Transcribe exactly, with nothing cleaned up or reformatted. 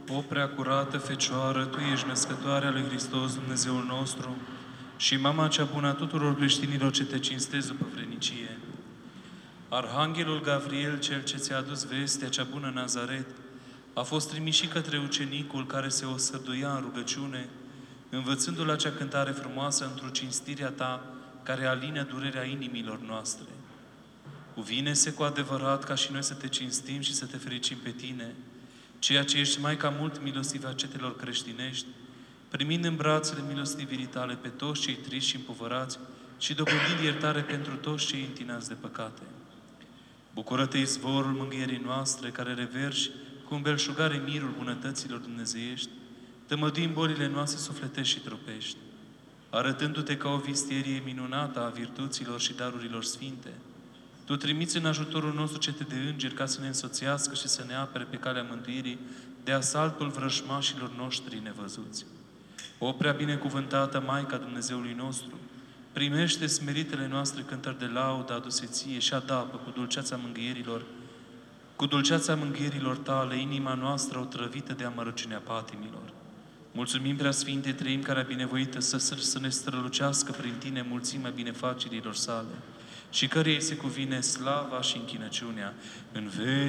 O prea curată Fecioară, Tu ești născătoarea lui Hristos, Dumnezeul nostru, și mama cea bună a tuturor creștinilor ce Te cinstesc după vrenicie. Arhanghelul Gavril, cel ce ți-a adus vestea cea bună în Nazaret, a fost trimis și către ucenicul care se osăduia în rugăciune, învățându-l acea cântare frumoasă într-o cinstirea Ta, care alină durerea inimilor noastre. Cuvine-se cu adevărat ca și noi să Te cinstim și să Te fericim pe Tine, ceea ce ești Maica mult milostivă a cetelor creștinești, primind în brațele milostivirii Tale pe toți cei triști și împovărați și dobândind iertare pentru toți cei întinați de păcate. Bucură-te, izvorul mângâierii noastre, care reverși cu îmbelșugare mirul bunătăților dumnezeiești, tămăduind bolile noastre sufletești și trupești, arătându-te ca o vistierie minunată a virtuților și darurilor sfinte. Tu trimiți în ajutorul nostru cete de îngeri ca să ne însoțească și să ne apere pe calea mântuirii de asaltul vrăjmașilor noștri nevăzuți. O prea binecuvântată Maica Dumnezeului nostru, primește smeritele noastre cântări de laudă aduse Ție și adapă cu dulceața mângâierilor, cu dulceața mângâierilor Tale, inima noastră otrăvită de amărăciunea patimilor. Mulțumim Preasfinte Treim, care a binevoită să, să ne strălucească prin Tine mulțimea binefacerilor sale și cărei se cuvine slava și închinăciunea în veci.